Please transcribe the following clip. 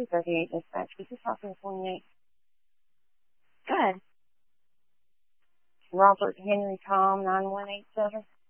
338 dispatch. This is Hospital 28. Go ahead. Robert Henry Tom 9187.